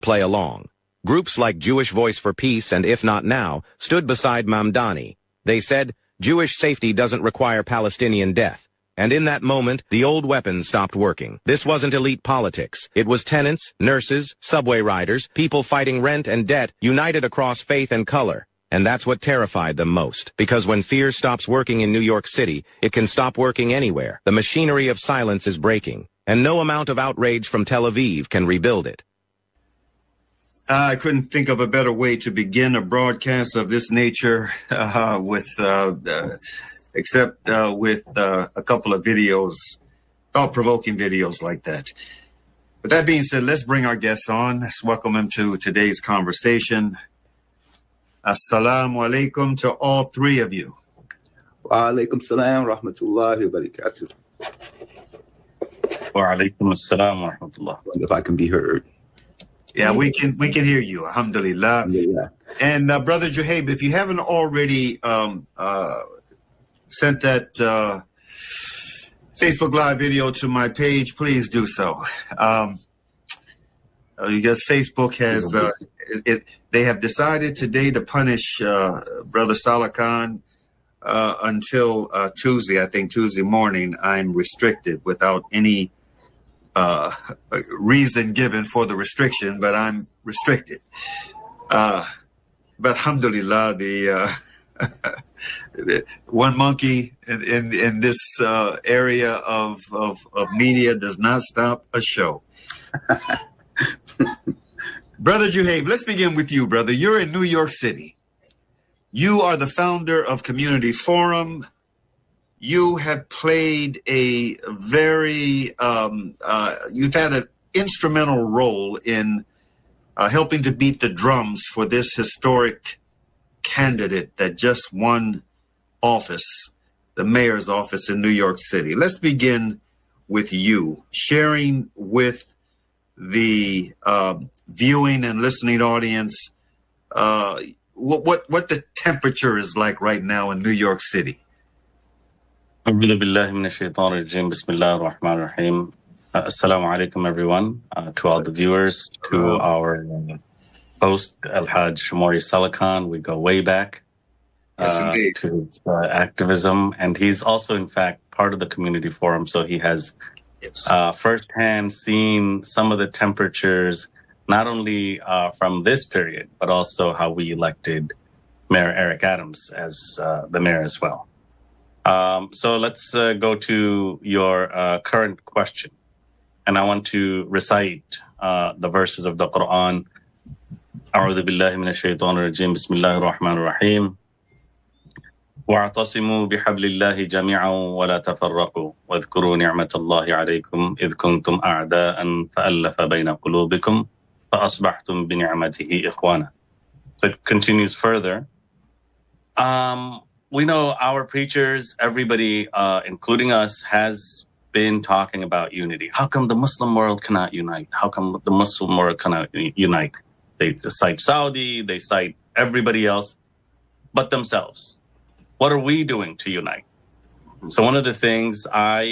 play along. Groups like Jewish Voice for Peace and If Not Now stood beside Mamdani. They said, Jewish safety doesn't require Palestinian death. And in that moment, the old weapons stopped working. This wasn't elite politics. It was tenants, nurses, subway riders, people fighting rent and debt, united across faith and color. And that's what terrified them most. Because when fear stops working in New York City, it can stop working anywhere. The machinery of silence is breaking, and no amount of outrage from Tel Aviv can rebuild it. I couldn't think of a better way to begin a broadcast of this nature except with a couple of videos, thought-provoking videos like that. With that being said, let's bring our guests on. Let's welcome them to today's conversation. Assalamu alaikum to all three of you. Wa alaikum salam wa rahmatullahi wa barakatuh. Wa alaikum assalam wa rahmatullah. If I can be heard. Yeah, we can hear you. Alhamdulillah. Yeah. And Brother Juhaib, if you haven't already sent that Facebook Live video to my page, please do so. Because Facebook has they have decided today to punish Brother Salah Khan until Tuesday. I think Tuesday morning. I'm restricted without any reason given for the restriction, but I'm restricted. But alhamdulillah, the one monkey in this area of media does not stop a show. Brother Juhaib, let's begin with you, brother. You're in New York City. You are the founder of Community Forum. You have played a very, you've had an instrumental role in helping to beat the drums for this historic candidate that just won office, the mayor's office in New York City. Let's begin with you, sharing with the viewing and listening audience what the temperature is like right now in New York City. A'udhu billahi minash shaitanir rajim. Bismillahir rahmanir rahim. Assalamu alaikum, everyone, to all the viewers, to our host, Al-Hajj Mori Salah Khan. We go way back to activism. And he's also, in fact, part of the Community Forum. So he has firsthand seen some of the temperatures, not only from this period, but also how we elected Mayor Eric Adams as the mayor as well. So let's go to your current question. And I want to recite the verses of the Quran. أعوذ بالله من الشيطان الرجيم بسم الله الرحمن الرحيم واعتصموا بحبل الله جميعا ولا تفرقوا واذكروا نعمة الله عليكم إذ كنتم أعداء فألف بين قلوبكم فأصبحتم بنعمته إخوانا. So it continues further. We know our preachers, everybody, including us, has been talking about unity. How come the Muslim world cannot unite? How come the Muslim world cannot unite? They cite Saudi, they cite everybody else but themselves. What are we doing to unite? So one of the things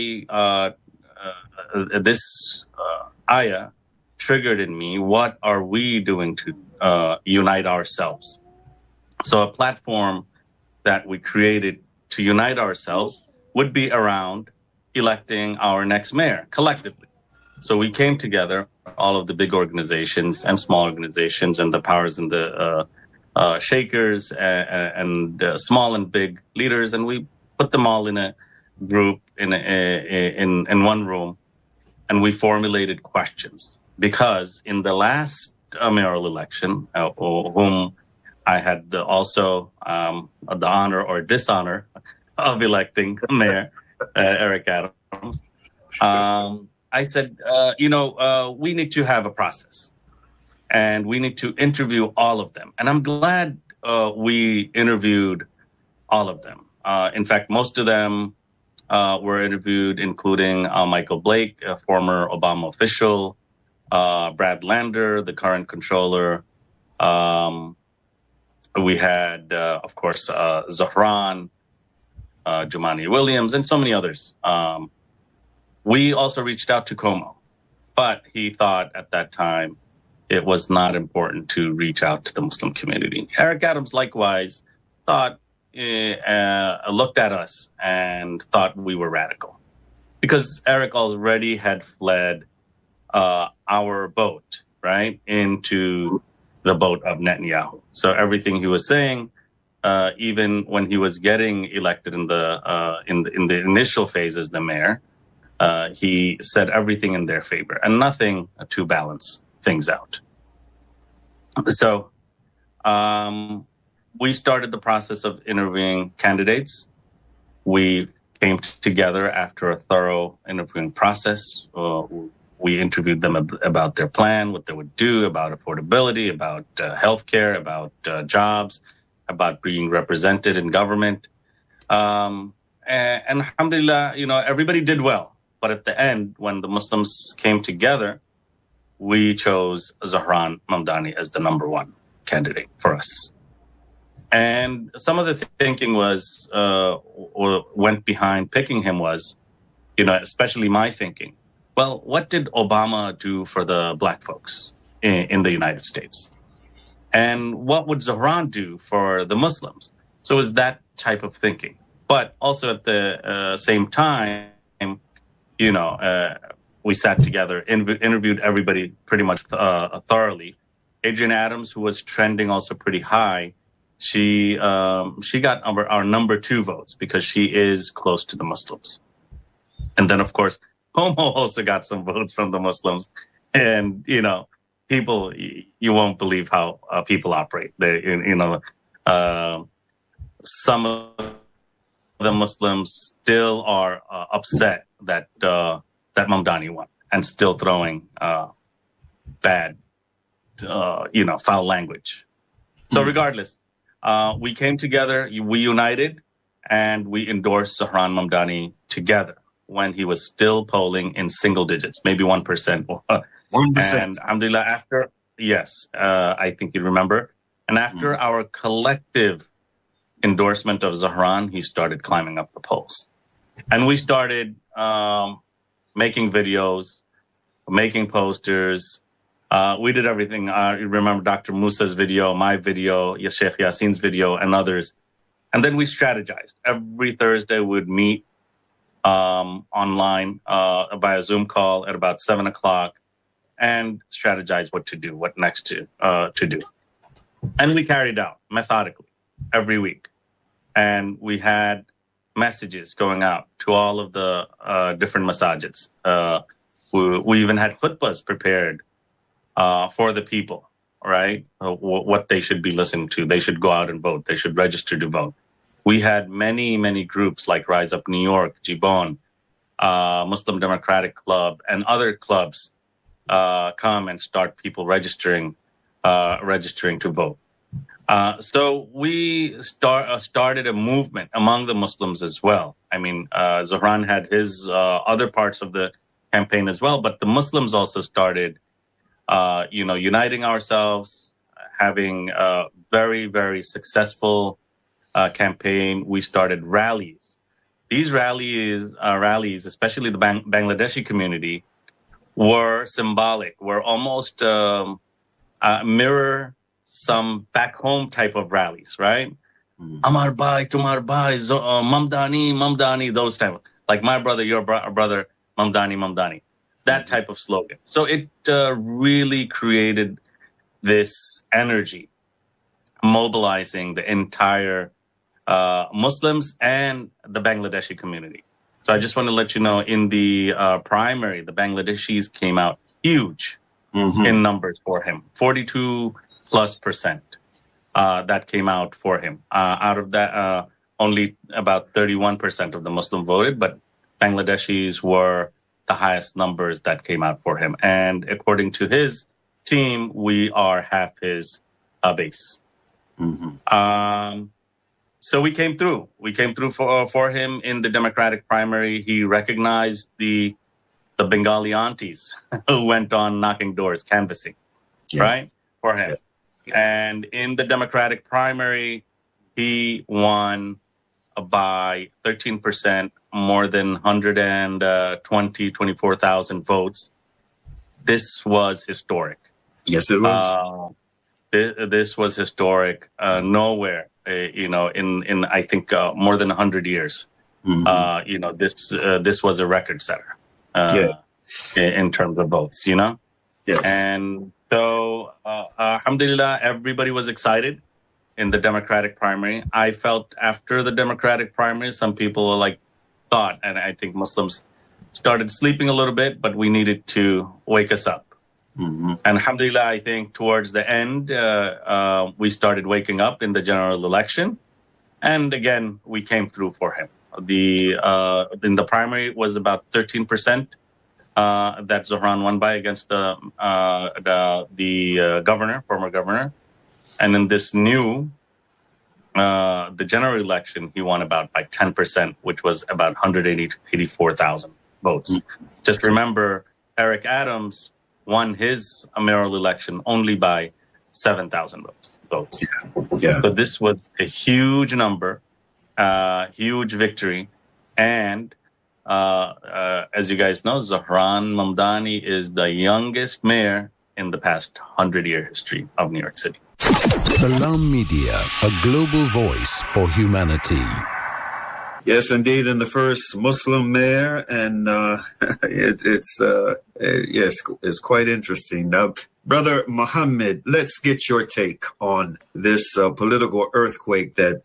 this ayah triggered in me, what are we doing to unite ourselves? So a platform that we created to unite ourselves would be around electing our next mayor collectively. So we came together, all of the big organizations and small organizations and the powers and the shakers and small and big leaders, and we put them all in a group in one room, and we formulated questions. Because in the last mayoral election, whom I had also the honor or dishonor of electing Mayor Eric Adams, I said, we need to have a process and we need to interview all of them. And I'm glad we interviewed all of them. In fact, most of them were interviewed, including Michael Blake, a former Obama official, Brad Lander, the current controller. We had, of course, Zahran, Jumaane Williams, and so many others. We also reached out to Cuomo, but he thought at that time it was not important to reach out to the Muslim community. Eric Adams likewise looked at us and thought we were radical, because Eric already had fled our boat, right, into the boat of Netanyahu. So everything he was saying, even when he was getting elected in the initial phase as the mayor, he said everything in their favor and nothing to balance things out. So we started the process of interviewing candidates. We came together after a thorough interviewing process. We interviewed them about their plan, what they would do, about affordability, about healthcare, about jobs, about being represented in government. And alhamdulillah, everybody did well. But at the end, when the Muslims came together, we chose Zohran Mamdani as the number one candidate for us. And some of the thinking was, or went behind picking him was, especially my thinking. Well, what did Obama do for the black folks in the United States? And what would Zohran do for the Muslims? So it was that type of thinking. But also at the same time, we sat together, interviewed everybody pretty much thoroughly. Adrienne Adams, who was trending also pretty high, she got our number 2 votes because she is close to the Muslims. And then, of course, Homo also got some votes from the Muslims. And, people, you won't believe how people operate. Some of the Muslims still are upset that Mamdani won and still throwing bad, foul language. So regardless, we came together, we united, and we endorsed Zohran Mamdani together when he was still polling in single digits, maybe 1%. 1%. And alhamdulillah, I think you remember. And after our collective endorsement of Zohran, he started climbing up the polls. And we started making videos, making posters. We did everything. You remember Dr. Musa's video, my video, Sheikh Yasin's video, and others. And then we strategized. Every Thursday, we would meet online by a Zoom call at about 7 o'clock and strategize what to do, what next to do. And we carried out methodically every week. And we had messages going out to all of the different masajids. We even had khutbahs prepared for the people, right? What they should be listening to. They should go out and vote. They should register to vote. We had many, many groups like Rise Up New York, Jibon, Muslim Democratic Club, and other clubs come and start people registering to vote. So we started a movement among the Muslims as well. I mean, Zohran had his other parts of the campaign as well, but the Muslims also started, uniting ourselves, having a very, very successful campaign. We started rallies. These rallies, especially the Bangladeshi community, were symbolic, were almost mirror some back home type of rallies, right? Amar bhai, tumhar bhai, Mamdani, those type of, like my brother, your brother, Mamdani, that type of slogan. So it really created this energy, mobilizing the entire Muslims and the Bangladeshi community. So I just want to let you know, in the primary, the Bangladeshis came out huge in numbers for him, 42+% that came out for him. Out of that, only about 31% of the Muslim voted, but Bangladeshis were the highest numbers that came out for him. And according to his team, we are half his base. So we came through. We came through for him in the Democratic primary. He recognized the Bengali aunties who went on knocking doors, canvassing, right, for him. And in the Democratic primary, he won by 13%, more than 24,000 votes. This was historic. Yes, it was. This was historic. Nowhere, in I think more than 100 years, this was a record setter in terms of votes. Yes. And so, alhamdulillah, everybody was excited in the Democratic primary. I felt after the Democratic primary, some people thought, and I think Muslims started sleeping a little bit, but we needed to wake us up. And alhamdulillah, I think towards the end, we started waking up in the general election. And again, we came through for him. In the primary, it was about 13% that Zohran won by against the governor, former governor. And in this new, the general election, he won by 10%, which was about 184,000 votes. Just remember, Eric Adams won his mayoral election only by 7,000 votes. Yeah. So this was a huge number, huge victory. And as you guys know, Zohran Mamdani is the youngest mayor in the past 100-year history of New York City. Salam Media, a global voice for humanity. Yes, indeed, and the first Muslim mayor, and it's quite interesting. Brother Muhammad, let's get your take on this political earthquake that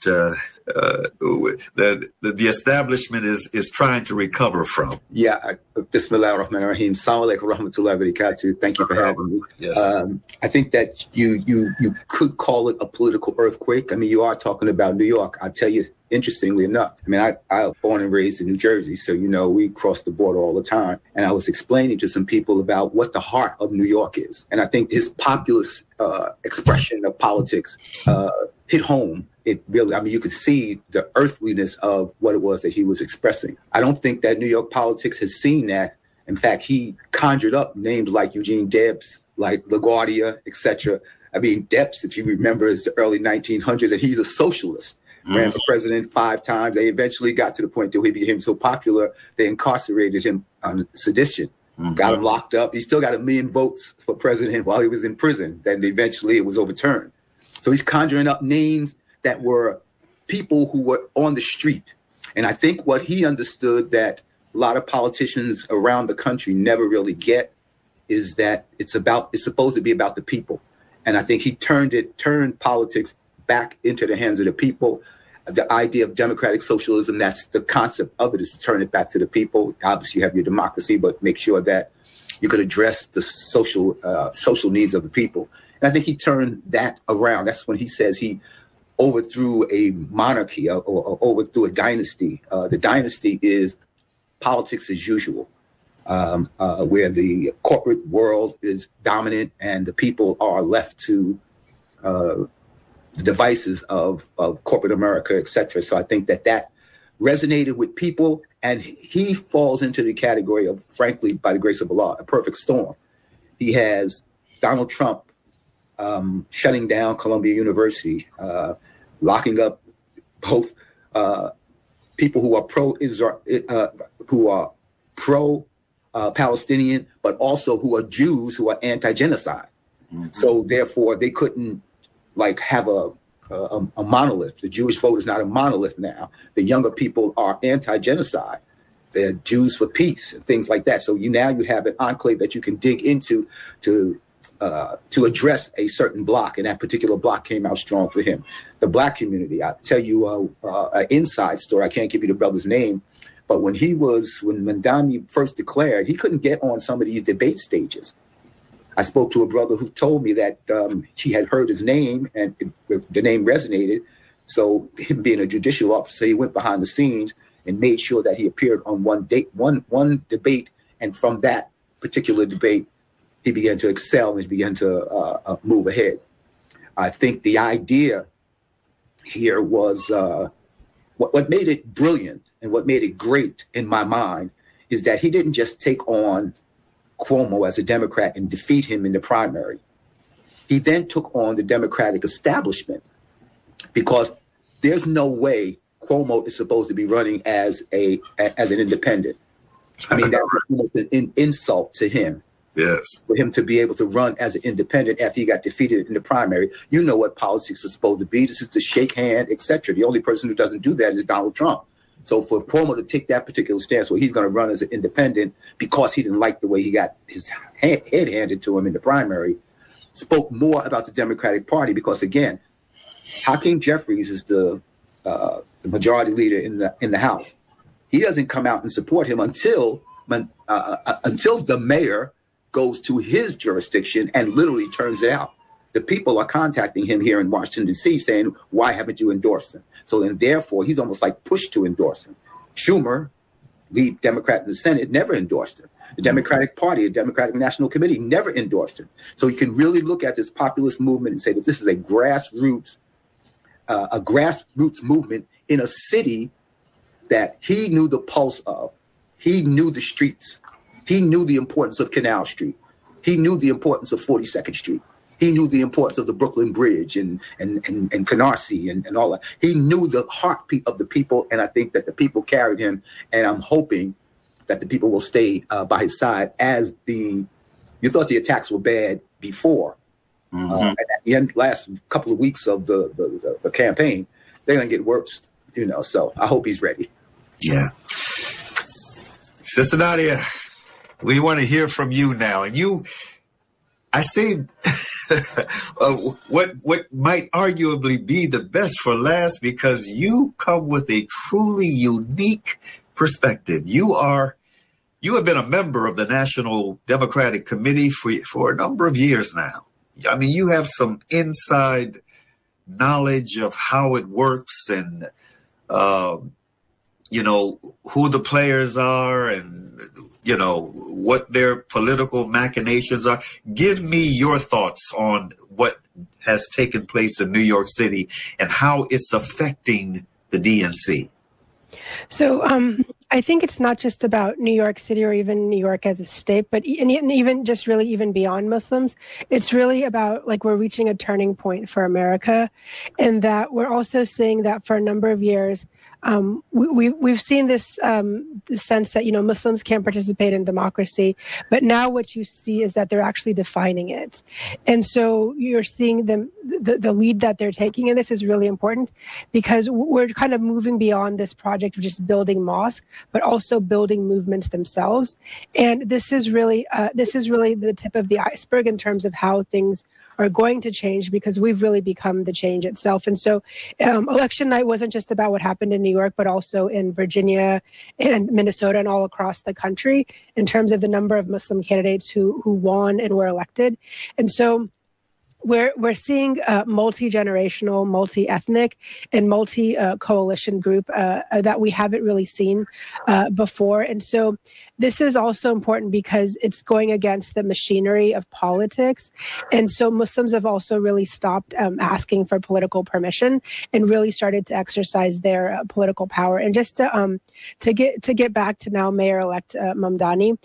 the establishment is trying to recover from. Yeah, Bismillah ar-Rahman ar-Rahim. Assalamu alaikum rahmatullahi wa barakatuh. Thank you for having me. Yes. I think that you could call it a political earthquake. I mean, you are talking about New York. I'll tell you, interestingly enough, I mean, I was born and raised in New Jersey, so, we cross the border all the time. And I was explaining to some people about what the heart of New York is. And I think his populist expression of politics hit home. It really, I mean, you could see the earthliness of what it was that he was expressing. I don't think that New York politics has seen that. In fact, he conjured up names like Eugene Debs, like LaGuardia, etc. I mean, Debs, if you remember, is the early 1900s, and he's a socialist. Ran for president 5 times. They eventually got to the point that he became so popular, they incarcerated him on sedition. Got him locked up. He still got 1 million votes for president while he was in prison. Then eventually it was overturned. So he's conjuring up names that were people who were on the street. And I think what he understood that a lot of politicians around the country never really get is that it's supposed to be about the people. And I think he turned politics back into the hands of the people. The idea of democratic socialism, that's the concept of it, is to turn it back to the people. Obviously, you have your democracy, but make sure that you could address the social needs of the people. And I think he turned that around. That's when he says he overthrew a monarchy or overthrew a dynasty. The dynasty is politics as usual, where the corporate world is dominant and the people are left to the devices of corporate America, etc. So I think that resonated with people, and he falls into the category of, frankly, by the grace of Allah, a perfect storm. He has Donald Trump shutting down Columbia University, locking up both people who are pro-Israel, who are pro-Palestinian, but also who are Jews who are anti-genocide. So therefore, they couldn't have a monolith. The Jewish vote is not a monolith now. The younger people are anti-genocide. They're Jews for peace and things like that. So now you have an enclave that you can dig into to address a certain block, and that particular block came out strong for him. The Black community, I'll tell you an inside story. I can't give you the brother's name, but when Mamdani first declared, he couldn't get on some of these debate stages. I spoke to a brother who told me that he had heard his name and the name resonated. So him being a judicial officer, he went behind the scenes and made sure that he appeared on one debate. And from that particular debate, he began to excel and he began to move ahead. I think the idea here was what made it brilliant and what made it great in my mind is that he didn't just take on Cuomo as a Democrat and defeat him in the primary. He then took on the Democratic establishment, because there's no way Cuomo is supposed to be running as an independent. I mean, that was almost an insult to him. Yes. For him to be able to run as an independent after he got defeated in the primary. You know what politics is supposed to be. This is to shake hand, etc. The only person who doesn't do that is Donald Trump. So for Cuomo to take that particular stance where he's going to run as an independent because he didn't like the way he got his head handed to him in the primary, spoke more about the Democratic Party because, again, Hakeem Jeffries is the majority leader in the House. He doesn't come out and support him until the mayor goes to his jurisdiction and literally turns it out. The people are contacting him here in Washington, D.C. saying, why haven't you endorsed him? So then, therefore, he's almost like pushed to endorse him. Schumer, lead Democrat in the Senate, never endorsed him. The Democratic Party, the Democratic National Committee, never endorsed him. So you can really look at this populist movement and say that this is a grassroots movement in a city that he knew the pulse of. He knew the streets. He knew the importance of Canal Street. He knew the importance of 42nd Street. He knew the importance of the Brooklyn Bridge and Canarsie and all that. He knew the heartbeat of the people, and I think that the people carried him, and I'm hoping that the people will stay by his side as you thought the attacks were bad before. And at the end, last couple of weeks of the campaign, they're going to get worse, so I hope he's ready. Yeah. Sister Nadia, we want to hear from you now. And I say what might arguably be the best for last because you come with a truly unique perspective. You have been a member of the National Democratic Committee for a number of years now. I mean, you have some inside knowledge of how it works and, who the players are and, what their political machinations are. Give me your thoughts on what has taken place in New York City and how it's affecting the DNC. So I think it's not just about New York City or even New York as a state, but even just really even beyond Muslims. It's really about we're reaching a turning point for America, and that we're also seeing that for a number of years, we've seen this sense that, Muslims can't participate in democracy, but now what you see is that they're actually defining it. And so you're seeing the lead that they're taking in this is really important because we're kind of moving beyond this project of just building mosque, but also building movements themselves. And this is really the tip of the iceberg in terms of how things are going to change because we've really become the change itself. And so election night wasn't just about what happened in New York, but also in Virginia and Minnesota and all across the country in terms of the number of Muslim candidates who won and were elected. And so we're seeing a multi-generational, multi-ethnic, and multi-coalition group that we haven't really seen before. And so this is also important because it's going against the machinery of politics. And so Muslims have also really stopped asking for political permission and really started to exercise their political power. And just to get back to now Mayor-elect Mamdani,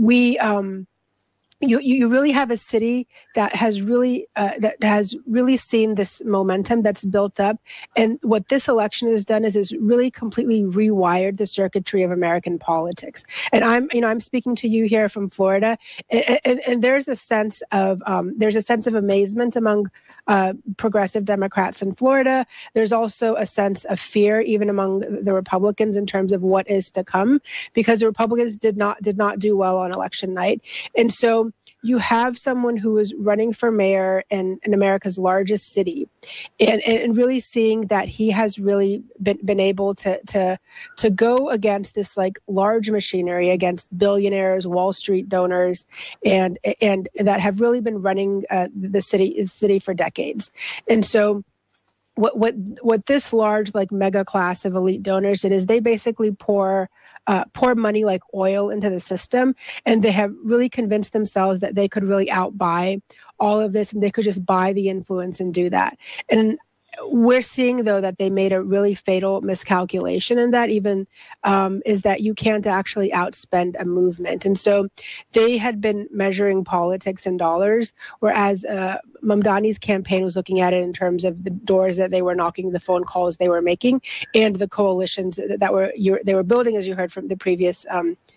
You really have a city that has really seen this momentum that's built up, and what this election has done is really completely rewired the circuitry of American politics. And I'm speaking to you here from Florida, and there's a sense of amazement among progressive Democrats in Florida. There's also a sense of fear even among the Republicans in terms of what is to come, because the Republicans did not do well on election night, and so you have someone who is running for mayor in America's largest city, and really seeing that he has really been able to go against this large machinery, against billionaires, Wall Street donors, and that have really been running the city for decades. And so what this large mega class of elite donors did is they basically pour money like oil into the system, and they have really convinced themselves that they could really outbuy all of this, and they could just buy the influence and do that. And we're seeing, though, that they made a really fatal miscalculation, and that even is that you can't actually outspend a movement. And so they had been measuring politics in dollars, whereas Mamdani's campaign was looking at it in terms of the doors that they were knocking, the phone calls they were making, and the coalitions that they were building, as you heard from the previous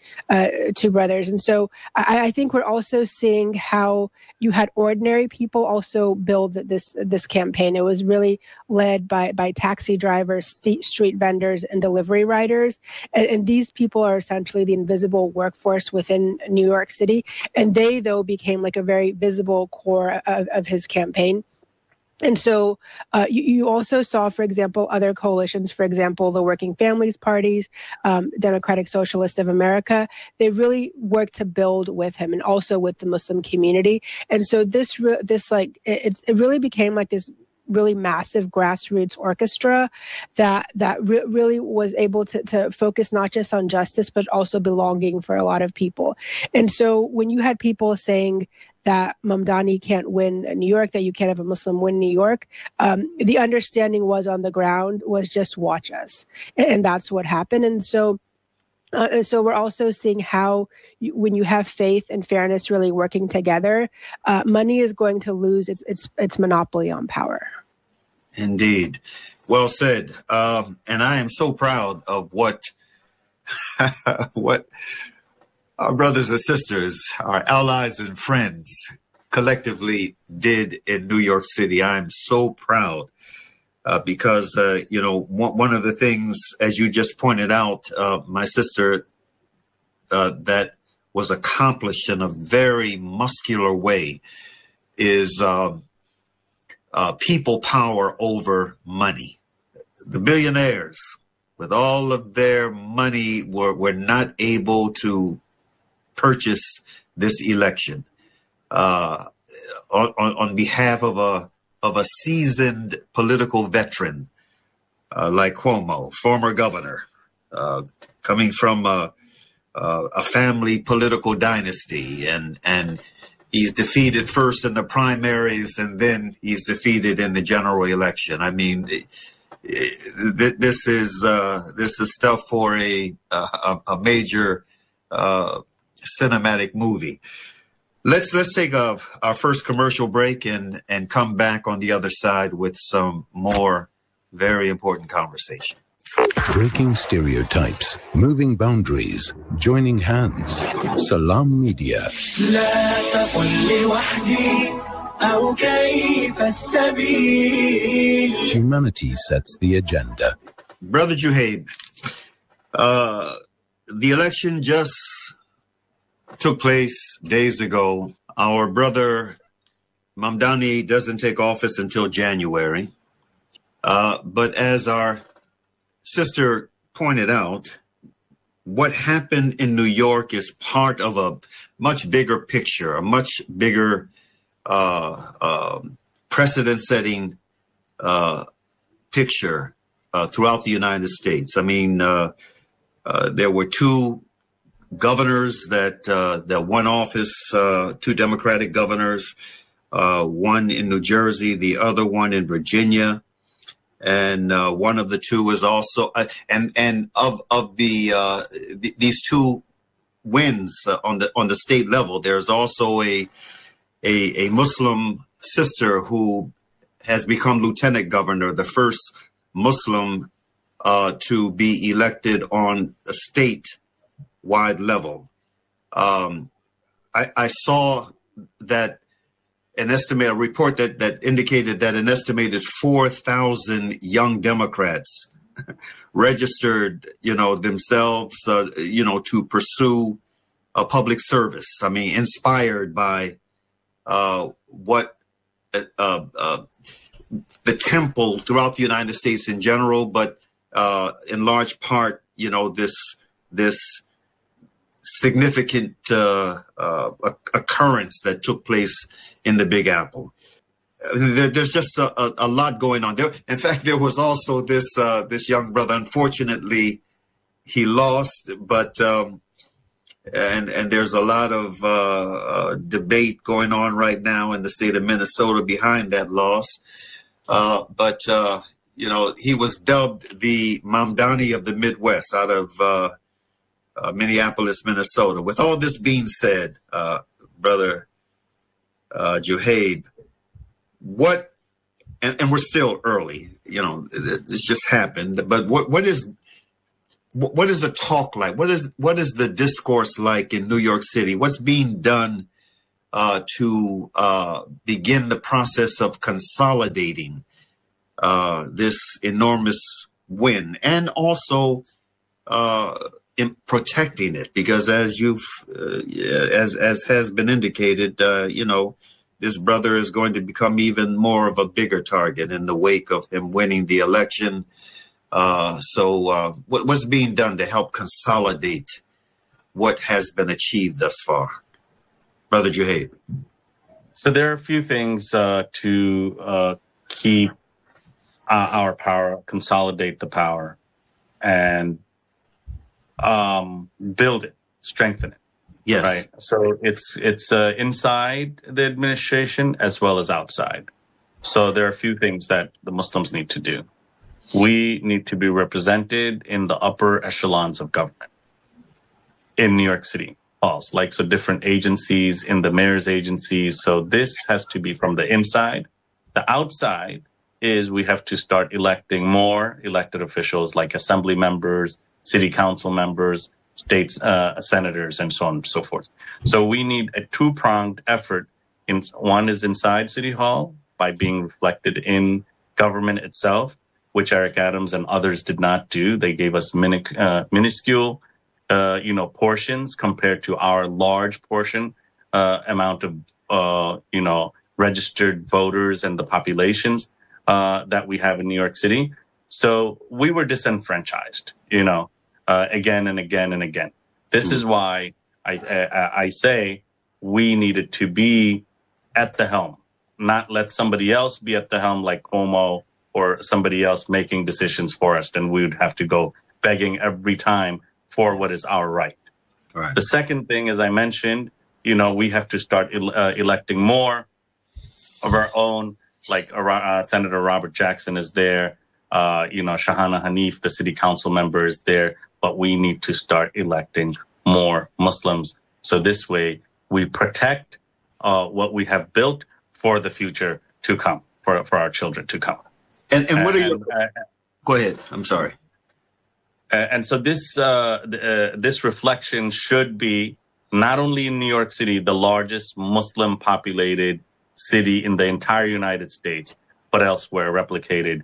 two brothers. And so I think we're also seeing how you had ordinary people also build this campaign. It was really led by taxi drivers, street vendors, and delivery riders. And these people are essentially the invisible workforce within New York City. And they, though, became like a very visible core of his campaign. And so you also saw, for example, other coalitions, for example, the Working Families Parties, Democratic Socialist of America. They really worked to build with him and also with the Muslim community. And so it really became like this really massive grassroots orchestra that really was able to focus not just on justice, but also belonging for a lot of people. And so when you had people saying that Mamdani can't win New York, that you can't have a Muslim win New York, the understanding was on the ground was just watch us. And that's what happened. And so we're also seeing how when you have faith and fairness really working together, money is going to lose its monopoly on power. Indeed. Well said. And I am so proud of what our brothers and sisters, our allies and friends collectively did in New York City. I'm so proud because, one of the things, as you just pointed out, my sister, that was accomplished in a very muscular way is people power over money. The billionaires, with all of their money, were not able to purchase this election on behalf of a seasoned political veteran like Cuomo, former governor, coming from a family political dynasty, and he's defeated first in the primaries, and then he's defeated in the general election. I mean, this is stuff for a major cinematic movie. Let's take our first commercial break and come back on the other side with some more very important conversation. Breaking stereotypes, moving boundaries, joining hands. Salam Media. Humanity sets the agenda. Brother Juhaib, the election just took place days ago. Our brother Mamdani doesn't take office until January. But as our sister pointed out, what happened in New York is part of a much bigger picture, a much bigger precedent-setting picture throughout the United States. I mean, there were two governors that won office, two Democratic governors, one in New Jersey, the other one in Virginia. And one of the two is also, and of these two wins on the state level, there's also a Muslim sister who has become lieutenant governor, the first Muslim to be elected on a state-wide level. I saw that a report that indicated that an estimated 4,000 young Democrats registered, themselves, to pursue a public service. I mean, inspired by what the temple throughout the United States in general, but in large part, this significant occurrence that took place in the Big Apple. There's just a lot going on there. In fact, there was also this young brother. Unfortunately, he lost, but and there's a lot of debate going on right now in the state of Minnesota behind that loss. But he was dubbed the Mamdani of the Midwest out of Minneapolis, Minnesota. With all this being said, Brother Juhaib, what, and we're still early, it's just happened, but what is what is the talk like? What is the discourse like in New York City? What's being done to begin the process of consolidating this enormous win, and also in protecting it? Because as as has been indicated, this brother is going to become even more of a bigger target in the wake of him winning the election. So what's being done to help consolidate what has been achieved thus far? Brother Juhaib. So there are a few things to keep our power, consolidate the power, and build it, strengthen it. Yes. Right. So it's inside the administration as well as outside. So there are a few things that the Muslims need to do. We need to be represented in the upper echelons of government in New York City halls, so different agencies, in the mayor's agencies. So this has to be from the inside. The outside is we have to start electing more elected officials like assembly members, city council members, state senators, and so on and so forth. So we need a two-pronged effort. One is inside City Hall by being reflected in government itself, which Eric Adams and others did not do. They gave us minuscule, portions compared to our large portion amount of, registered voters and the populations that we have in New York City. So we were disenfranchised, again and again and again. This is why I say we needed to be at the helm, not let somebody else be at the helm like Cuomo or somebody else making decisions for us. Then we would have to go begging every time for what is our right. Right. The second thing, as I mentioned, we have to start electing more of our own, like Senator Robert Jackson is there, Shahana Hanif, the city council member, is there, but we need to start electing more Muslims. So this way we protect what we have built for the future to come, for our children to come. And what are your... Go ahead. I'm sorry. And so this reflection should be not only in New York City, the largest Muslim populated city in the entire United States, but elsewhere replicated,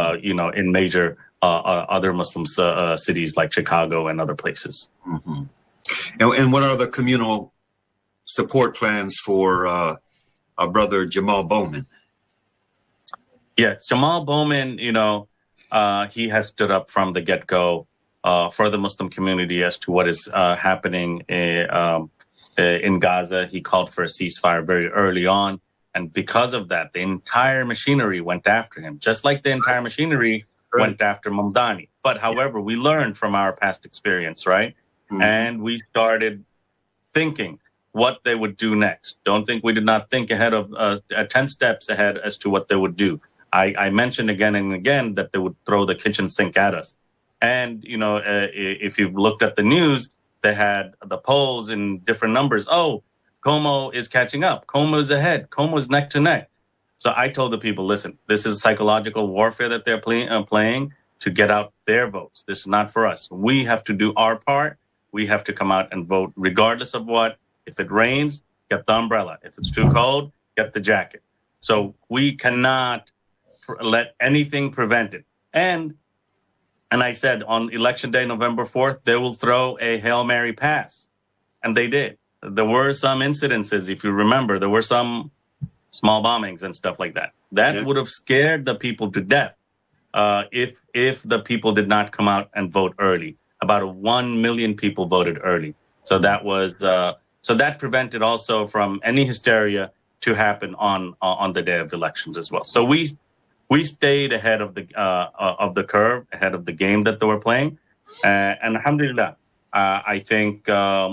in major other Muslim cities like Chicago and other places. Mm-hmm. And what are the communal support plans for our brother Jamal Bowman? Yeah, Jamal Bowman, he has stood up from the get-go for the Muslim community as to what is happening in Gaza. He called for a ceasefire very early on. And because of that, the entire machinery went after him, just like the entire machinery went after Mamdani. But however, we learned from our past experience, right? Mm-hmm. And we started thinking what they would do next. Don't think we did not think ahead of 10 steps ahead as to what they would do. I mentioned again and again that they would throw the kitchen sink at us. And, if you've looked at the news, they had the polls in different numbers. Oh, Cuomo is catching up. Cuomo is ahead. Cuomo is neck to neck. So I told the people, listen, this is psychological warfare that they're playing to get out their votes. This is not for us. We have to do our part. We have to come out and vote regardless of what. If it rains, get the umbrella. If it's too cold, get the jacket. So we cannot let anything prevent it. And I said on election day, November 4th, they will throw a Hail Mary pass. And they did. There were some incidences, if you remember, there were some small bombings and stuff like that. That would have scared the people to death if the people did not come out and vote early. About 1 million people voted early. So that was so that prevented also from any hysteria to happen on the day of elections as well. So we stayed ahead of the curve, ahead of the game that they were playing, and alhamdulillah. I think,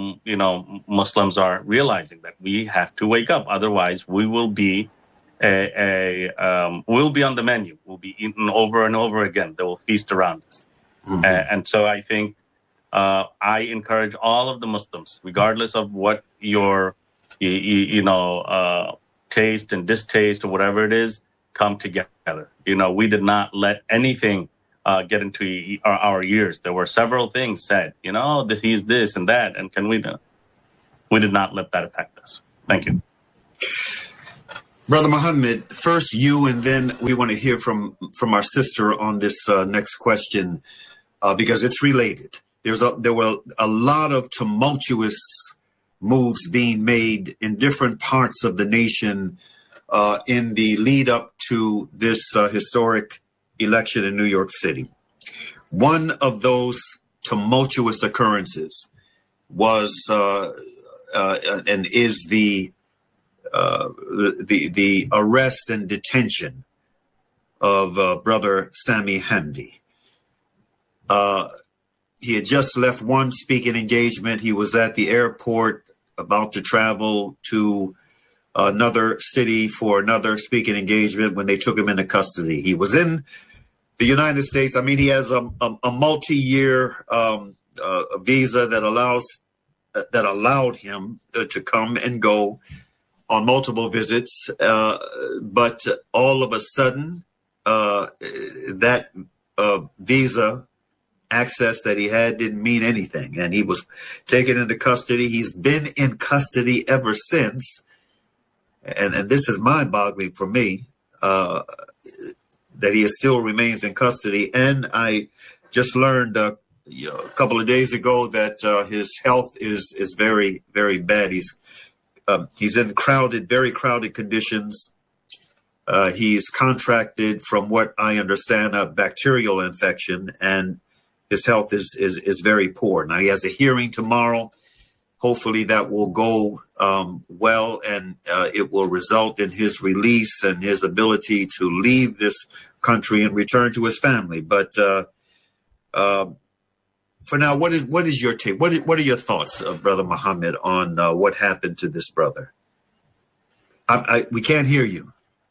Muslims are realizing that we have to wake up. Otherwise, we will be we'll be on the menu. We'll be eaten over and over again. They will feast around us. Mm-hmm. And so I think I encourage all of the Muslims, regardless of what your, taste and distaste or whatever it is, come together. We did not let anything get into our ears. There were several things said, that he's this and that, and we did not let that affect us. Thank you. Brother Muhammad, first you, and then we want to hear from our sister on this next question, because it's related. There were a lot of tumultuous moves being made in different parts of the nation in the lead up to this historic election in New York City. One of those tumultuous occurrences was and is the arrest and detention of Brother Sami Hamdi. He had just left one speaking engagement. He was at the airport about to travel to another city for another speaking engagement when they took him into custody. He was in the United States. I mean, he has a multi-year visa that allowed him to come and go on multiple visits. But all of a sudden, that visa access that he had didn't mean anything, and he was taken into custody. He's been in custody ever since, and this is mind-boggling for me, that he still remains in custody. And I just learned a couple of days ago that his health is very, very bad. He's in very crowded conditions. He's contracted, from what I understand, a bacterial infection, and his health is very poor. Now, he has a hearing tomorrow. Hopefully that will go well, and it will result in his release and his ability to leave this country and return to his family. But for now, what is your take? What are your thoughts, Brother Muhammad, on what happened to this brother? We can't hear you.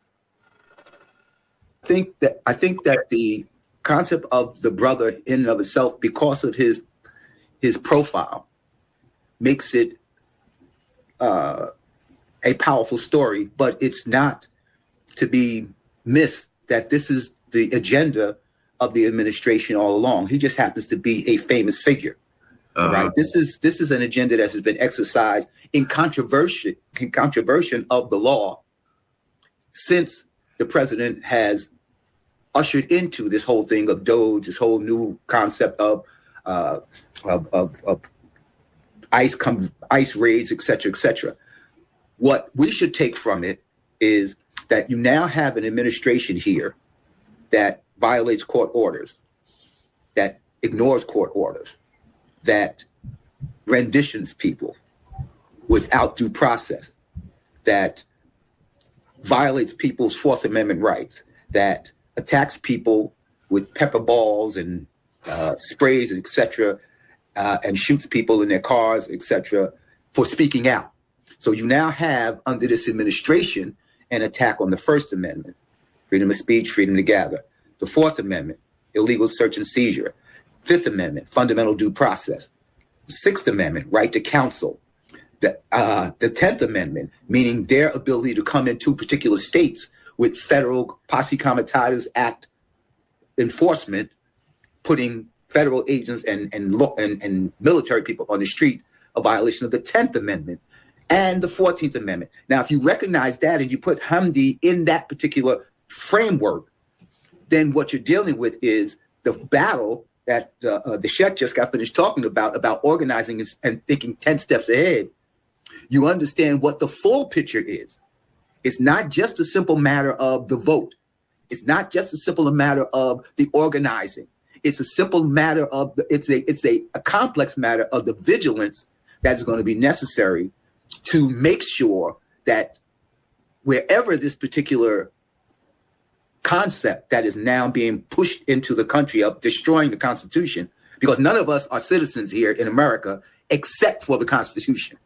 I think that the concept of the brother in and of itself, because of his profile, makes it a powerful story. But it's not to be missed that this is the agenda of the administration all along. He just happens to be a famous figure. Right? This is an agenda that has been exercised in controversy of the law since the president has ushered into this whole thing of DOGE, this whole new concept of ICE raids, et cetera, et cetera. What we should take from it is that you now have an administration here that violates court orders, that ignores court orders, that renditions people without due process, that violates people's Fourth Amendment rights, that attacks people with pepper balls and sprays, et cetera, and shoots people in their cars, et cetera, for speaking out. So you now have, under this administration, an attack on the First Amendment, freedom of speech, freedom to gather. The Fourth Amendment, illegal search and seizure. Fifth Amendment, fundamental due process. The Sixth Amendment, right to counsel. The 10th Amendment, meaning their ability to come into particular states with federal Posse Comitatus Act enforcement, putting federal agents and military people on the street, a violation of the 10th Amendment and the 14th Amendment. Now, if you recognize that and you put Hamdi in that particular framework, then what you're dealing with is the battle that the Sheikh just got finished talking about organizing and thinking 10 steps ahead. You understand what the full picture is. It's not just a simple matter of the vote. It's not just a simple matter of the organizing. It's a simple matter of it's a complex matter of the vigilance that is going to be necessary to make sure that wherever this particular concept that is now being pushed into the country of destroying the Constitution, because none of us are citizens here in America except for the Constitution.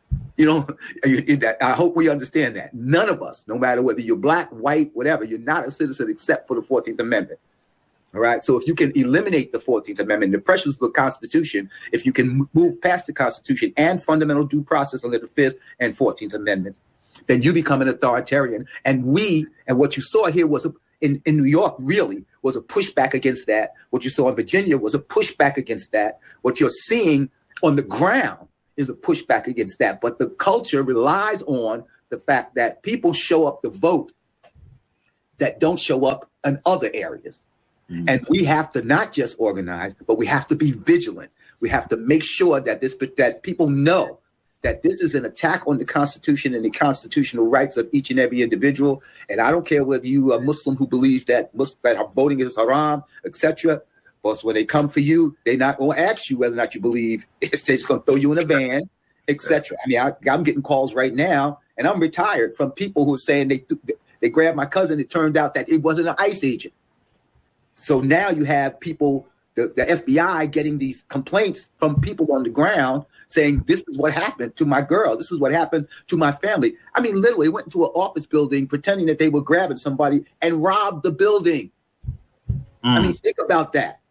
I hope we understand that. None of us, no matter whether you're black, white, whatever, you're not a citizen except for the 14th Amendment. All right. So if you can eliminate the 14th Amendment, the pressures of the Constitution, if you can move past the Constitution and fundamental due process under the 5th and 14th Amendment, then you become an authoritarian. And what you saw here was in New York really was a pushback against that. What you saw in Virginia was a pushback against that. What you're seeing on the ground is a pushback against that. But the culture relies on the fact that people show up to vote that don't show up in other areas. Mm-hmm. And we have to not just organize, but we have to be vigilant. We have to make sure that that people know that this is an attack on the Constitution and the constitutional rights of each and every individual. And I don't care whether you are a Muslim who believes that voting is haram, etc. But when they come for you, they're not going to ask you whether or not you believe. They're just going to throw you in a van, etc. I mean, I'm getting calls right now, and I'm retired, from people who are saying they grabbed my cousin. It turned out that it wasn't an ICE agent. So now you have people, the FBI, getting these complaints from people on the ground saying, this is what happened to my girl. This is what happened to my family. I mean, literally went into an office building pretending that they were grabbing somebody and robbed the building. I mean, think about that.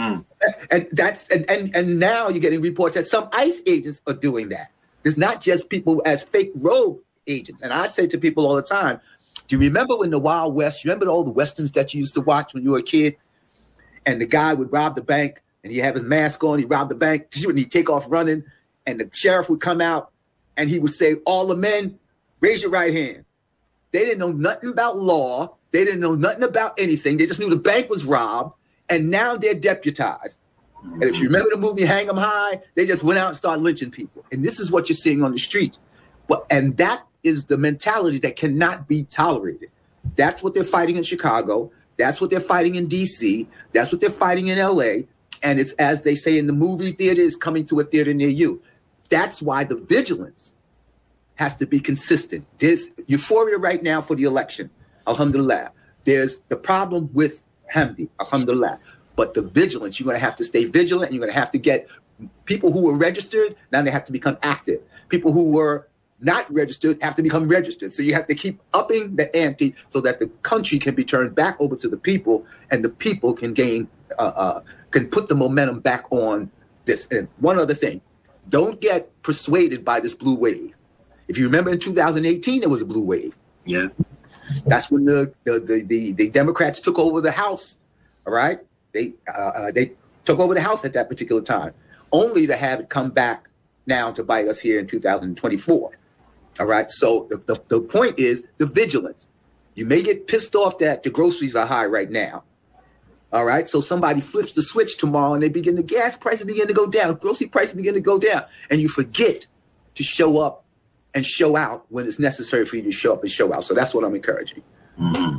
And now you're getting reports that some ICE agents are doing that. It's not just people as fake rogue agents. And I say to people all the time, do you remember when the Wild West, you remember all the Westerns that you used to watch when you were a kid? And the guy would rob the bank and he'd have his mask on, he'd rob the bank, and he'd take off running. And the sheriff would come out and he would say, all the men, raise your right hand. They didn't know nothing about law. They didn't know nothing about anything. They just knew the bank was robbed. And now they're deputized. And if you remember the movie Hang 'em High, they just went out and started lynching people. And this is what you're seeing on the street. And that is the mentality that cannot be tolerated. That's what they're fighting in Chicago. That's what they're fighting in D.C. That's what they're fighting in L.A. And it's, as they say in the movie theater, is coming to a theater near you. That's why the vigilance has to be consistent. There's euphoria right now for the election. Alhamdulillah. There's the problem with Hamdi. Alhamdulillah. But the vigilance, you're going to have to stay vigilant. And you're going to have to get people who were registered, now they have to become active. People who were not registered have to become registered. So you have to keep upping the ante so that the country can be turned back over to the people, and the people can gain, can put the momentum back on this. And one other thing, don't get persuaded by this blue wave. If you remember in 2018, there was a blue wave. Yeah. That's when the Democrats took over the House. All right. They took over the House at that particular time, only to have it come back now to bite us here in 2024. All right. So the point is the vigilance. You may get pissed off that the groceries are high right now. All right. So somebody flips the switch tomorrow and the gas prices begin to go down. Grocery prices begin to go down. And you forget to show up and show out when it's necessary for you to show up and show out. So that's what I'm encouraging. Mm-hmm.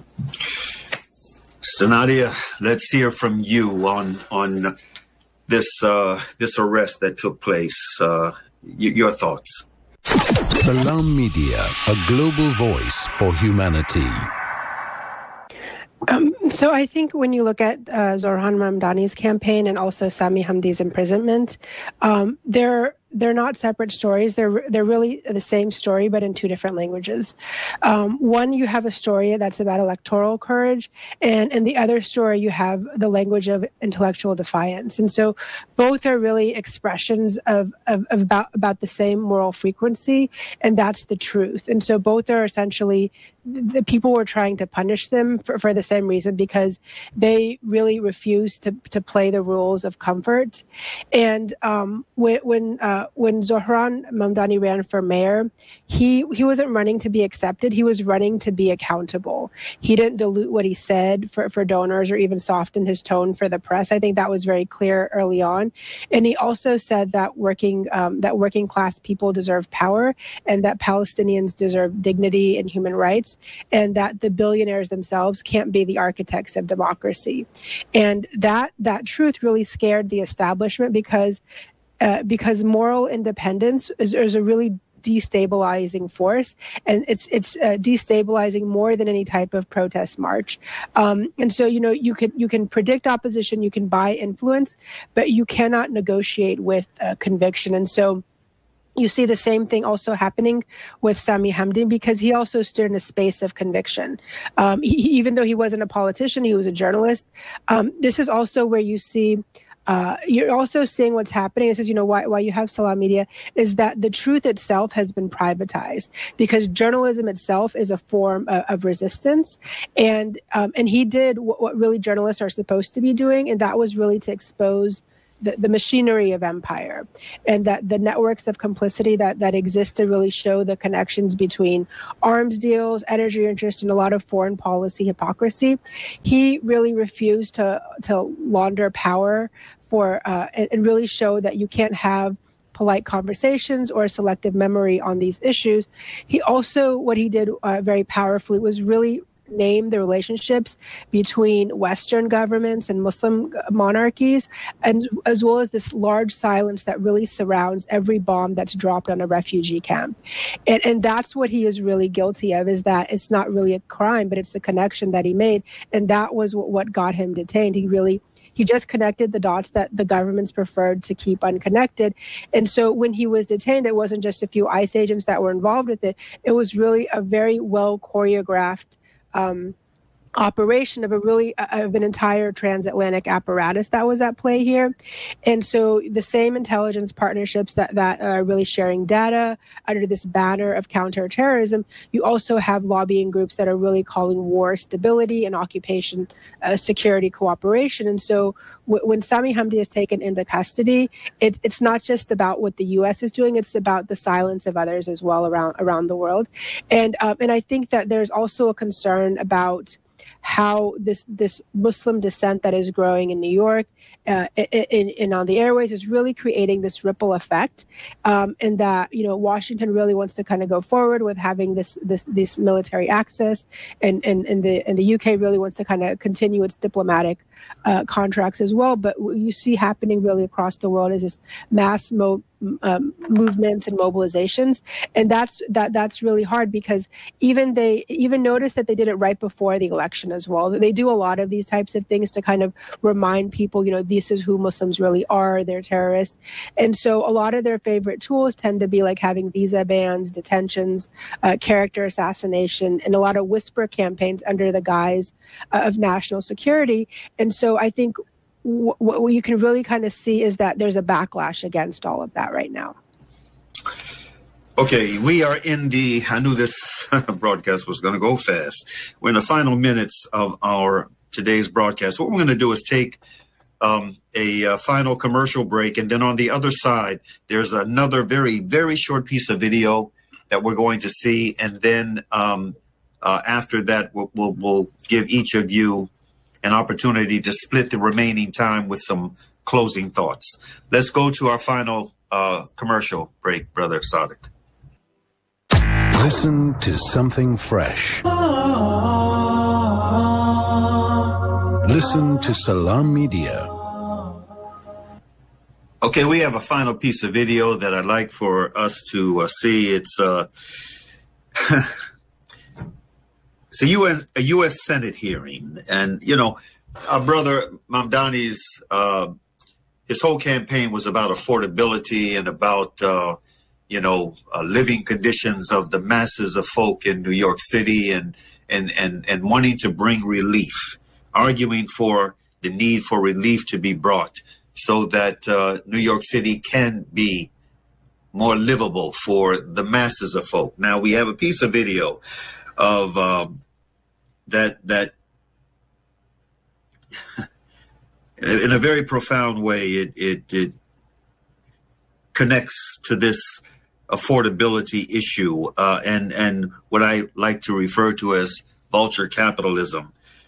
So Nadia, let's hear from you on this arrest that took place. Your thoughts. Salam Media, a global voice for humanity. So I think when you look at Zohran Mamdani's campaign and also Sami Hamdi's imprisonment, they're not separate stories. They're really the same story, but in two different languages. One, you have a story that's about electoral courage, and in the other story, you have the language of intellectual defiance. And so both are really expressions of about the same moral frequency, and that's the truth. And so both are essentially, the people were trying to punish them for the same reason, because they really refuse to play the rules of comfort. And when Zohran Mamdani ran for mayor, he wasn't running to be accepted. He was running to be accountable. He didn't dilute what he said for donors or even soften his tone for the press. I think that was very clear early on. And he also said that working class people deserve power, and that Palestinians deserve dignity and human rights, and that the billionaires themselves can't be the architects of democracy. And that truth really scared the establishment, because moral independence is a really destabilizing force, and it's destabilizing more than any type of protest march. And so, you can predict opposition, you can buy influence, but you cannot negotiate with conviction. And so you see the same thing also happening with Sami Hamdi, because he also stood in a space of conviction. Even though he wasn't a politician, he was a journalist. This is also where you see you're also seeing what's happening. This is, why you have Salam Media is that the truth itself has been privatized because journalism itself is a form of resistance. And he did what really journalists are supposed to be doing. And that was really to expose the machinery of empire and that the networks of complicity that exist to really show the connections between arms deals, energy interest, and a lot of foreign policy hypocrisy. He really refused to launder power and really show that you can't have polite conversations or selective memory on these issues. He also, what he did very powerfully was really name the relationships between Western governments and Muslim monarchies, and as well as this large silence that really surrounds every bomb that's dropped on a refugee camp. And that's what he is really guilty of, is that it's not really a crime, but it's a connection that he made. And that was what got him detained. He just connected the dots that the governments preferred to keep unconnected. And so when he was detained, it wasn't just a few ICE agents that were involved with it. It was really a very well choreographed operation of an entire transatlantic apparatus that was at play here. And so the same intelligence partnerships that are really sharing data under this banner of counterterrorism, you also have lobbying groups that are really calling war stability and occupation security cooperation. And so when Sami Hamdi is taken into custody, it's not just about what the U.S. is doing, it's about the silence of others as well around the world. And I think that there's also a concern about how this Muslim dissent that is growing in New York and on the airways is really creating this ripple effect, and that Washington really wants to kind of go forward with having this military access, and the UK really wants to kind of continue its diplomatic contracts as well. But what you see happening really across the world is this mass movements and mobilizations, and that's really hard because even notice that they did it right before the election as well. They do a lot of these types of things to kind of remind people, this is who Muslims really are. They're terrorists. And so a lot of their favorite tools tend to be like having visa bans, detentions, character assassination, and a lot of whisper campaigns under the guise of national security. And so I think what you can really kind of see is that there's a backlash against all of that right now. Okay, we are I knew this broadcast was going to go fast. We're in the final minutes of our today's broadcast. What we're going to do is take a final commercial break, and then on the other side, there's another very, very short piece of video that we're going to see, and then after that, we'll give each of you an opportunity to split the remaining time with some closing thoughts. Let's go to our final commercial break, Brother Sadiq. Listen to something fresh. Listen to Salam Media. Okay, we have a final piece of video that I'd like for us to see. It's it's a U.S. Senate hearing, and our brother Mamdani's his whole campaign was about affordability and about living conditions of the masses of folk in New York City, and wanting to bring relief, arguing for the need for relief to be brought so that New York City can be more livable for the masses of folk. Now we have a piece of video of that in a very profound way it connects to this affordability issue and what I like to refer to as vulture capitalism.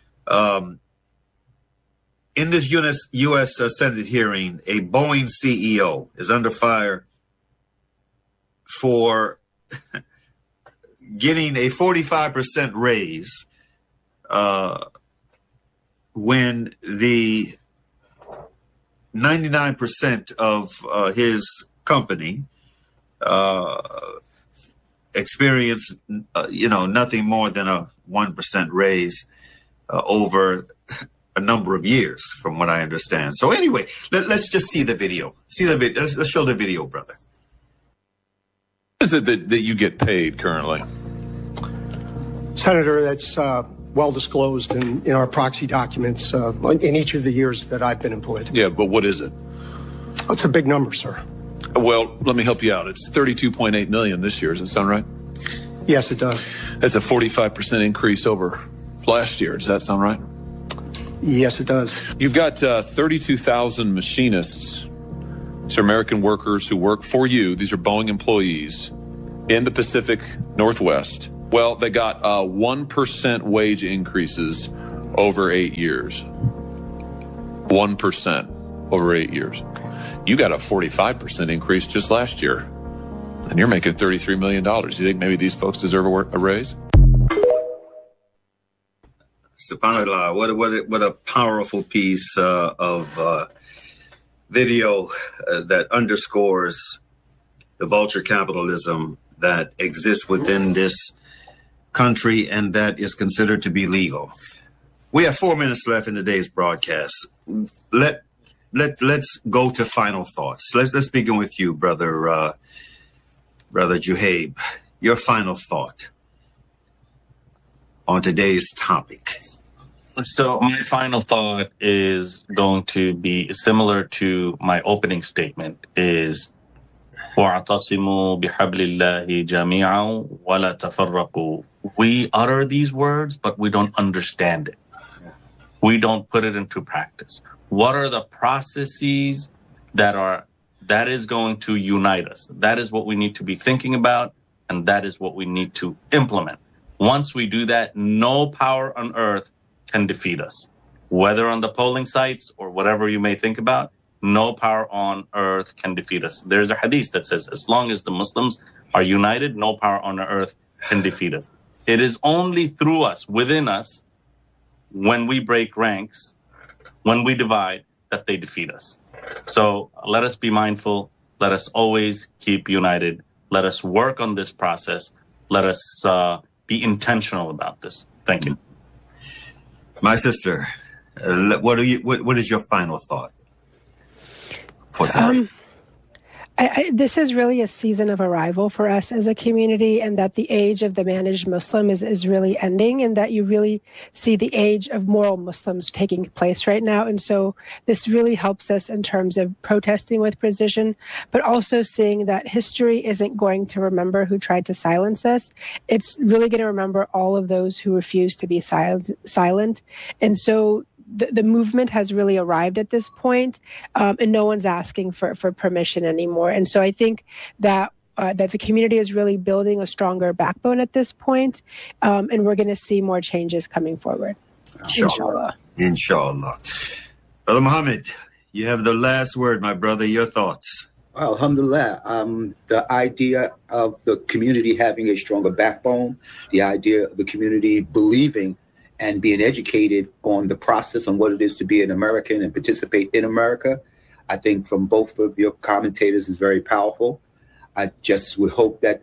In this U.S. Senate hearing, a Boeing CEO is under fire for getting a 45% raise when the 99% of his company experienced, nothing more than a 1% raise over a number of years, from what I understand. So anyway, let's just see the video. Let's show the video, brother. What is it that you get paid currently? Senator, that's well disclosed in our proxy documents in each of the years that I've been employed. Yeah, but what is it? It's a big number, sir. Well, let me help you out. It's 32.8 million this year. Does that sound right? Yes, it does. That's a 45% increase over last year. Does that sound right? Yes, it does. You've got 32,000 machinists. These are American workers who work for you. These are Boeing employees in the Pacific Northwest. Well, they got 1% wage increases over 8 years. 1% over 8 years. You got a 45% increase just last year, and you're making $33 million. Do you think maybe these folks deserve a raise? SubhanAllah, what a powerful piece of video that underscores the vulture capitalism that exists within this country and that is considered to be legal. We have 4 minutes left in today's broadcast. Let's go to final thoughts. Let's begin with you, brother Juhaib. Your final thought on today's topic. So my final thought is going to be similar to my opening statement, is وَاعْتَصِمُوا بِحَبْلِ اللَّهِ جَمِيعًا وَلَا تَفَرَّقُوا. We utter these words, but we don't understand it. We don't put it into practice. What are the processes that is going to unite us? That is what we need to be thinking about, and that is what we need to implement. Once we do that, no power on earth can defeat us. Whether on the polling sites or whatever you may think about, no power on earth can defeat us. There's a hadith that says, as long as the Muslims are united, no power on earth can defeat us. It is only through us, within us, when we break ranks, when we divide, that they defeat us. So let us be mindful. Let us always keep united. Let us work on this process. Let us be intentional about this. Thank you. My sister, what is your final thought for tonight? This is really a season of arrival for us as a community, and that the age of the managed Muslim is really ending, and that you really see the age of moral Muslims taking place right now. And so this really helps us in terms of protesting with precision, but also seeing that history isn't going to remember who tried to silence us. It's really going to remember all of those who refused to be silent. And so the movement has really arrived at this point, and no one's asking for permission anymore. And so I think that the community is really building a stronger backbone at this point, and we're going to see more changes coming forward. Inshallah. Inshallah. Brother Muhammad, you have the last word, my brother. Your thoughts? Well, alhamdulillah. The idea of the community having a stronger backbone, the idea of the community believing and being educated on the process, on what it is to be an American and participate in America, I think from both of your commentators is very powerful. I just would hope that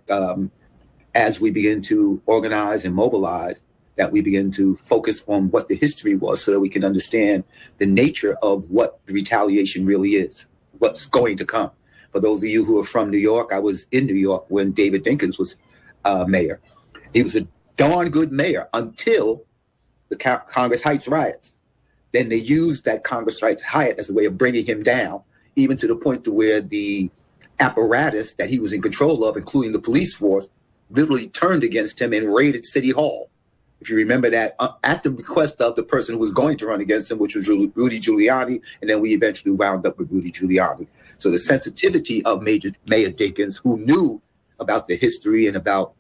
as we begin to organize and mobilize, that we begin to focus on what the history was so that we can understand the nature of what the retaliation really is, what's going to come. For those of you who are from New York, I was in New York when David Dinkins was mayor. He was a darn good mayor until the Congress Heights riots. Then they used that Congress Heights riot as a way of bringing him down, even to the point to where the apparatus that he was in control of, including the police force, literally turned against him and raided City Hall. If you remember that, at the request of the person who was going to run against him, which was Rudy Giuliani, and then we eventually wound up with Rudy Giuliani. So the sensitivity of Mayor Dinkins, who knew about the history and about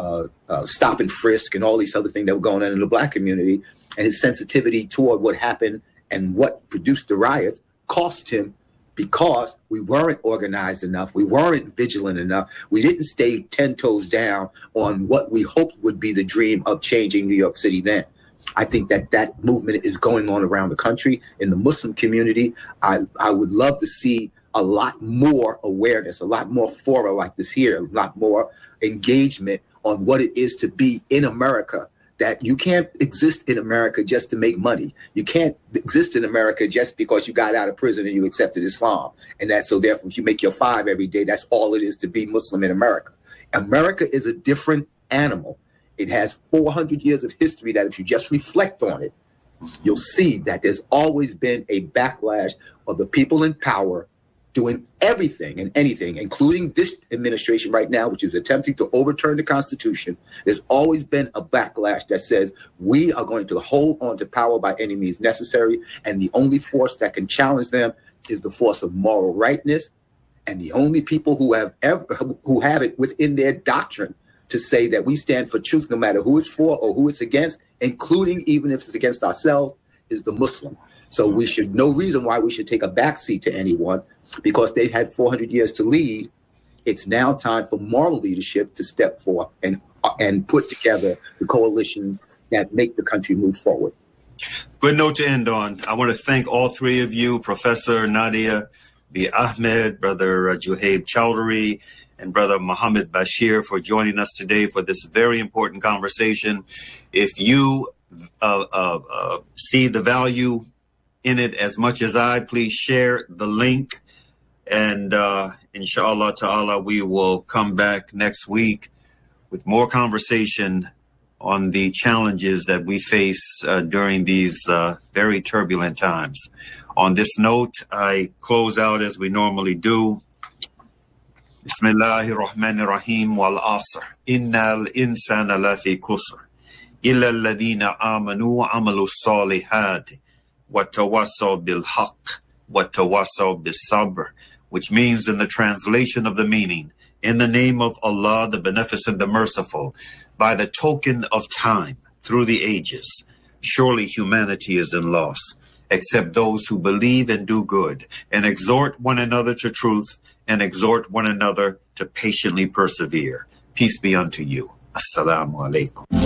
stop and frisk and all these other things that were going on in the black community, and his sensitivity toward what happened and what produced the riots cost him, because we weren't organized enough, we weren't vigilant enough, we didn't stay 10 toes down on what we hoped would be the dream of changing New York City then. I think that movement is going on around the country. In the Muslim community, I would love to see a lot more awareness, a lot more fora like this here, a lot more engagement on what it is to be in America, that you can't exist in America just to make money. You can't exist in America just because you got out of prison and you accepted Islam. And so therefore, if you make your 5 every day, that's all it is to be Muslim in America. America is a different animal. It has 400 years of history that if you just reflect on it, you'll see that there's always been a backlash of the people in power doing everything and anything, including this administration right now, which is attempting to overturn the Constitution. There's always been a backlash that says we are going to hold on to power by any means necessary, and the only force that can challenge them is the force of moral rightness. And the only people who have it within their doctrine to say that we stand for truth no matter who it's for or who it's against, including even if it's against ourselves, is the Muslim. So we should, no reason why we should take a backseat to anyone, because they've had 400 years to lead. It's now time for moral leadership to step forth and put together the coalitions that make the country move forward. Good note to end on. I want to thank all three of you, Professor Nadia B. Ahmed, Brother Juhaib Chowdhury, and Brother Mohammed Bashir for joining us today for this very important conversation. If you see the value in it as much as I, please share the link. And inshallah ta'ala, we will come back next week with more conversation on the challenges that we face during these very turbulent times. On this note, I close out as we normally do. Bismillahir Rahmanir Rahim wal asr. Innal insana lafi kusr. Illa alladhina amanu wa amalu salihati. Wa tawassaw bil haqq. Wa tawassaw bis sabr. Which means, in the translation of the meaning, in the name of Allah, the Beneficent, the Merciful, by the token of time through the ages, surely humanity is in loss, except those who believe and do good, and exhort one another to truth, and exhort one another to patiently persevere. Peace be unto you. Assalamu alaikum.